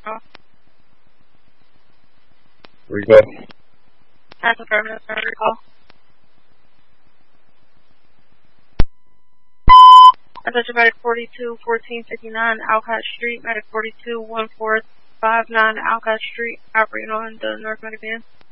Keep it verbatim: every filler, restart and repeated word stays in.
call. Recall. That's affirmative, sir. Recall. Attention medic forty-two fourteen fifty-nine Alcott Street, medic forty-two one four five nine Alcott Street, operating on the North Medic van.